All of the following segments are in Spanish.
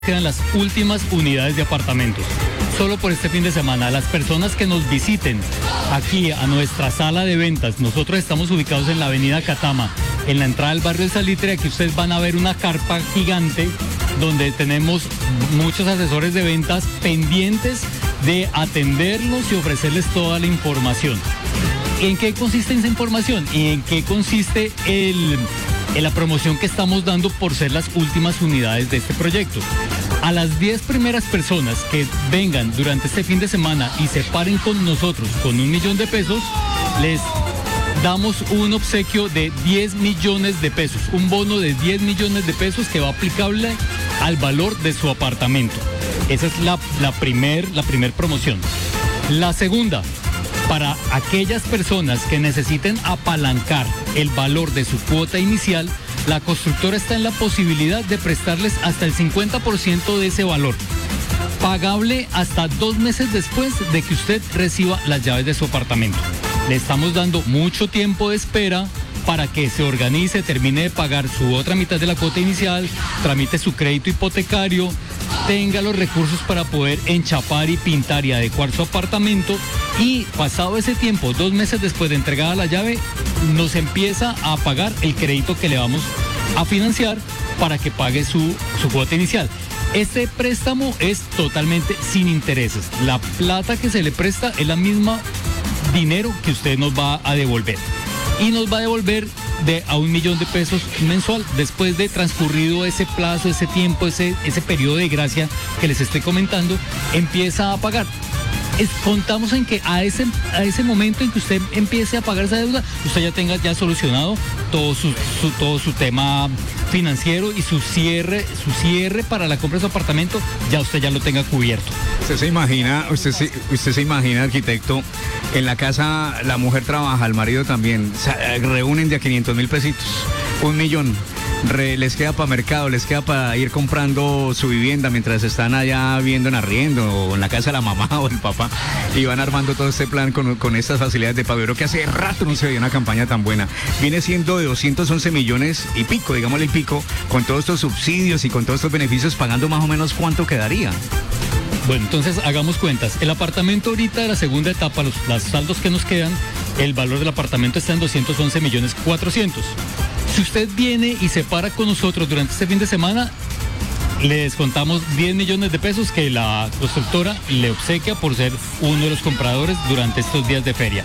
Quedan las últimas unidades de apartamentos. Solo por este fin de semana, las personas que nos visiten aquí a nuestra sala de ventas, nosotros estamos ubicados en la avenida Catama, en la entrada del barrio del Salitre. Aquí ustedes van a ver una carpa gigante donde tenemos muchos asesores de ventas pendientes de atenderlos y ofrecerles toda la información. ¿En qué consiste esa información? ¿Y en qué consiste en la promoción que estamos dando por ser las últimas unidades de este proyecto? A las 10 primeras personas que vengan durante este fin de semana y se paren con nosotros con 1 millón de pesos, les damos un obsequio de 10 millones de pesos, un bono de 10 millones de pesos que va aplicable al valor de su apartamento. Esa es la primer promoción. La segunda, para aquellas personas que necesiten apalancar el valor de su cuota inicial, la constructora está en la posibilidad de prestarles hasta el 50% de ese valor, pagable hasta 2 meses después de que usted reciba las llaves de su apartamento. Le estamos dando mucho tiempo de espera para que se organice, termine de pagar su otra mitad de la cuota inicial, tramite su crédito hipotecario, tenga los recursos para poder enchapar y pintar y adecuar su apartamento, y pasado ese tiempo, 2 meses después de entregada la llave, nos empieza a pagar el crédito que le vamos a financiar para que pague su cuota inicial. Este préstamo es totalmente sin intereses. La plata que se le presta es la misma dinero que usted nos va a devolver. Y nos va a devolver a 1 millón de pesos mensual después de transcurrido ese plazo, ese tiempo, ese periodo de gracia que les estoy comentando, empieza a pagar. Contamos en que a ese momento en que usted empiece a pagar esa deuda, usted ya tenga solucionado todo su tema financiero, y su cierre para la compra de su apartamento, usted ya lo tenga cubierto. Usted se imagina, arquitecto, en la casa la mujer trabaja, el marido también, reúnen de a 500.000 pesitos, 1 millón. Les queda para mercado, les queda para ir comprando su vivienda mientras están allá viendo en arriendo o en la casa de la mamá o el papá, y van armando todo este plan con estas facilidades de pago. Yo creo que hace rato no se veía una campaña tan buena. Viene siendo de 211 millones y pico, digámosle pico, con todos estos subsidios y con todos estos beneficios, pagando más o menos ¿cuánto quedaría? Bueno, entonces hagamos cuentas. El apartamento ahorita de la segunda etapa, los saldos que nos quedan, el valor del apartamento está en 211 millones 400. Si usted viene y se para con nosotros durante este fin de semana, le descontamos 10 millones de pesos que la constructora le obsequia por ser uno de los compradores durante estos días de feria.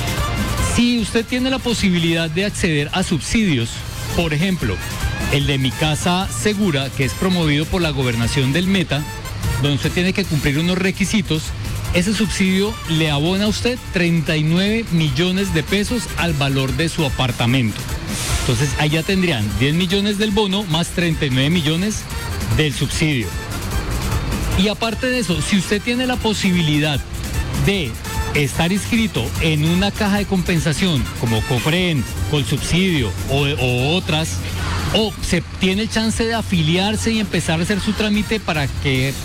Si usted tiene la posibilidad de acceder a subsidios, por ejemplo, el de Mi Casa Segura, que es promovido por la Gobernación del Meta, donde usted tiene que cumplir unos requisitos, ese subsidio le abona a usted 39 millones de pesos al valor de su apartamento. Entonces, allá tendrían 10 millones del bono más 39 millones del subsidio. Y aparte de eso, si usted tiene la posibilidad de estar inscrito en una caja de compensación como Cofren, con subsidio o otras, o se tiene el chance de afiliarse y empezar a hacer su trámite para que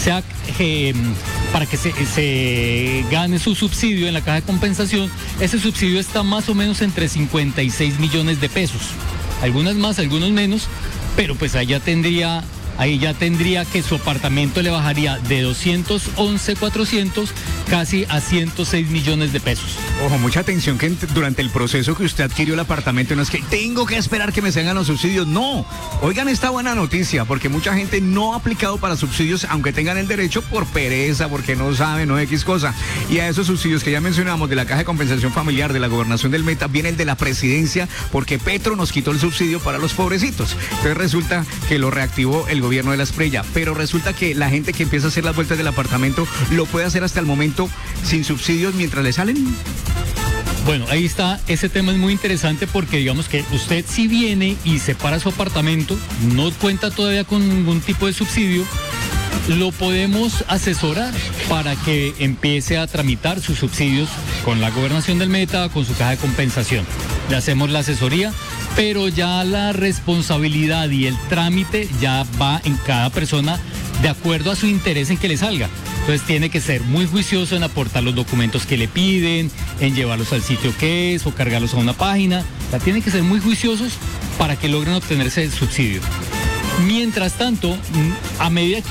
se gane su subsidio en la caja de compensación, ese subsidio está más o menos entre 56 millones de pesos. Algunas más, algunos menos, pero pues ahí ya tendría que su apartamento le bajaría de 211.400 casi a 106 millones de pesos. Ojo, mucha atención, que durante el proceso que usted adquirió el apartamento no es que tengo que esperar que me salgan los subsidios, no. Oigan esta buena noticia, porque mucha gente no ha aplicado para subsidios, aunque tengan el derecho, por pereza, porque no saben, no X cosa. Y a esos subsidios que ya mencionamos de la Caja de Compensación Familiar de la Gobernación del Meta, viene el de la Presidencia, porque Petro nos quitó el subsidio para los pobrecitos. Entonces resulta que lo reactivó el gobierno de la Espriella, pero resulta que la gente que empieza a hacer las vueltas del apartamento lo puede hacer hasta el momento sin subsidios mientras le salen. Bueno, ahí está, ese tema es muy interesante porque digamos que usted si viene y separa su apartamento, no cuenta todavía con ningún tipo de subsidio, lo podemos asesorar para que empiece a tramitar sus subsidios con la Gobernación del Meta, con su caja de compensación. Le hacemos la asesoría, pero ya la responsabilidad y el trámite ya va en cada persona de acuerdo a su interés en que le salga. Entonces tiene que ser muy juicioso en aportar los documentos que le piden, en llevarlos al sitio que es o cargarlos a una página. O sea, tiene que ser muy juiciosos para que logren obtenerse el subsidio. Mientras tanto, a medida que